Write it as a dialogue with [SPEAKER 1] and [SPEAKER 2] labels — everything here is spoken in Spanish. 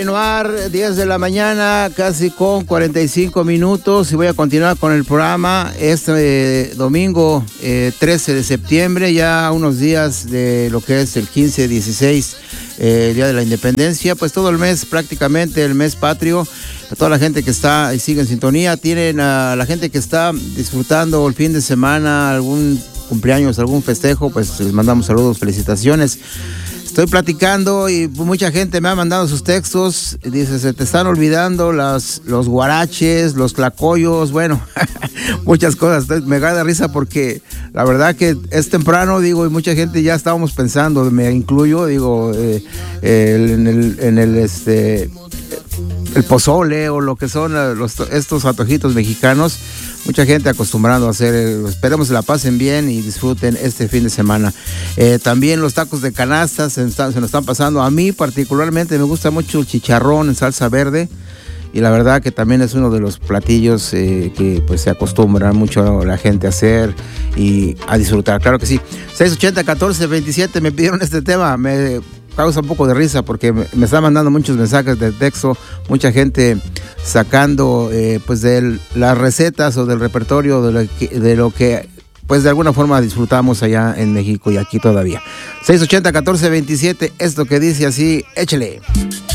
[SPEAKER 1] Continuar 10 de la mañana, casi con 45 minutos, y voy a continuar con el programa este domingo 13 de septiembre, ya unos días de lo que es el 15-16, el Día de la Independencia, pues todo el mes, prácticamente el mes patrio, a toda la gente que está y sigue en sintonía, tienen a la gente que está disfrutando el fin de semana, algún cumpleaños, algún festejo, pues les mandamos saludos, felicitaciones. Estoy platicando y mucha gente me ha mandado sus textos. Dice, se te están olvidando los guaraches, los tlacoyos, bueno, muchas cosas. Me da risa porque la verdad que es temprano, digo, y mucha gente ya estábamos pensando, me incluyo, digo, el pozole o lo que son estos antojitos mexicanos. Mucha gente acostumbrando a hacer, esperemos se la pasen bien y disfruten este fin de semana. También los tacos de canasta se nos están pasando. A mí particularmente me gusta mucho el chicharrón en salsa verde y la verdad que también es uno de los platillos que pues se acostumbra mucho la gente a hacer y a disfrutar. Claro que sí. 680-1427 me pidieron este tema, me causa un poco de risa porque me están mandando muchos mensajes de texto, mucha gente sacando pues de las recetas o del repertorio de lo que pues de alguna forma disfrutamos allá en México y aquí todavía. 680-1427, esto que dice así, échale.